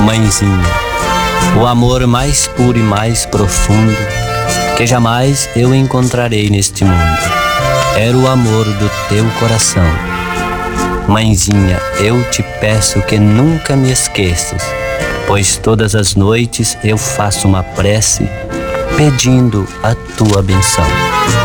Mãezinha, o amor mais puro e mais profundo que jamais eu encontrarei neste mundo era o amor do teu coração. Mãezinha, eu te peço que nunca me esqueças, pois todas as noites eu faço uma prece pedindo a tua benção.